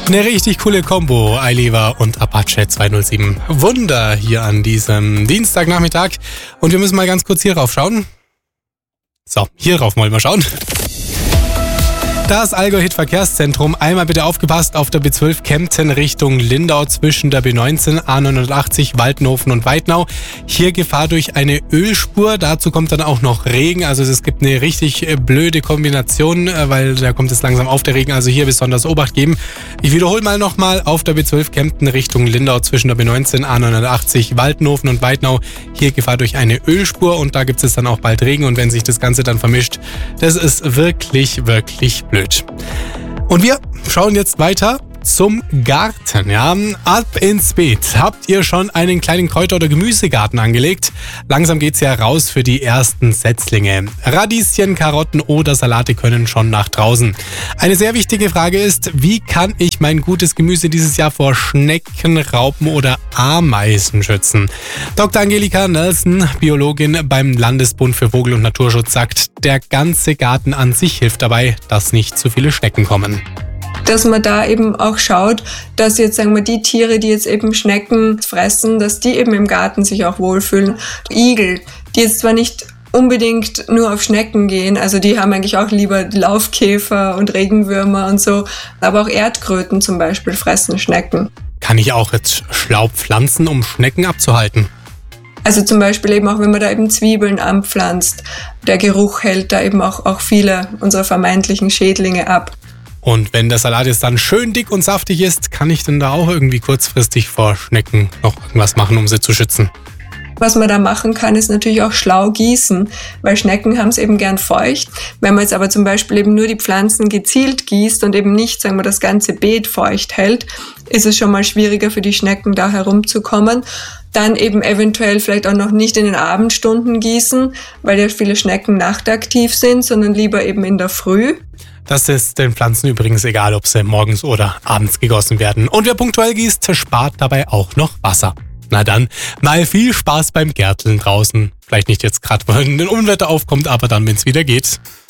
Eine richtig coole Kombo, Ailiva und Apache 207. Wunder hier an diesem Dienstagnachmittag. Und wir müssen mal ganz kurz hier rauf schauen. So, hier rauf wollen wir schauen. Das Allgäu-Hit-Verkehrszentrum. Einmal bitte aufgepasst auf der B12 Kempten Richtung Lindau zwischen der B19, A980, Waldenhofen und Weidnau. Hier Gefahr durch eine Ölspur. Dazu kommt dann auch noch Regen. Also es gibt eine richtig blöde Kombination, weil da kommt es langsam auf der Regen. Also hier besonders Obacht geben. Ich wiederhole mal nochmal auf der B12 Kempten Richtung Lindau zwischen der B19, A980, Waldenhofen und Weidnau. Hier Gefahr durch eine Ölspur und da gibt es dann auch bald Regen. Und wenn sich das Ganze dann vermischt, das ist wirklich, wirklich blöd. Und wir schauen jetzt weiter zum Garten. Ja, ab ins Beet. Habt ihr schon einen kleinen Kräuter- oder Gemüsegarten angelegt? Langsam geht's ja raus für die ersten Setzlinge. Radieschen, Karotten oder Salate können schon nach draußen. Eine sehr wichtige Frage ist, wie kann ich mein gutes Gemüse dieses Jahr vor Schnecken, Raupen oder Ameisen schützen? Dr. Angelika Nelson, Biologin beim Landesbund für Vogel- und Naturschutz, sagt, der ganze Garten an sich hilft dabei, dass nicht zu viele Schnecken kommen. Dass man da eben auch schaut, dass jetzt, sagen wir, die Tiere, die jetzt eben Schnecken fressen, dass die eben im Garten sich auch wohlfühlen. Igel, die jetzt zwar nicht unbedingt nur auf Schnecken gehen, also die haben eigentlich auch lieber Laufkäfer und Regenwürmer und so, aber auch Erdkröten zum Beispiel fressen Schnecken. Kann ich auch jetzt Schlaub pflanzen, um Schnecken abzuhalten? Also zum Beispiel eben auch, wenn man da eben Zwiebeln anpflanzt, der Geruch hält da eben auch viele unserer vermeintlichen Schädlinge ab. Und wenn der Salat jetzt dann schön dick und saftig ist, kann ich denn da auch irgendwie kurzfristig vor Schnecken noch irgendwas machen, um sie zu schützen? Was man da machen kann, ist natürlich auch schlau gießen, weil Schnecken haben es eben gern feucht. Wenn man jetzt aber zum Beispiel eben nur die Pflanzen gezielt gießt und eben nicht, sagen wir, das ganze Beet feucht hält, ist es schon mal schwieriger für die Schnecken da herumzukommen. Dann eben eventuell vielleicht auch noch nicht in den Abendstunden gießen, weil ja viele Schnecken nachtaktiv sind, sondern lieber eben in der Früh. Das ist den Pflanzen übrigens egal, ob sie morgens oder abends gegossen werden. Und wer punktuell gießt, spart dabei auch noch Wasser. Na dann, mal viel Spaß beim Gärteln draußen. Vielleicht nicht jetzt gerade, wenn ein Unwetter aufkommt, aber dann, wenn es wieder geht.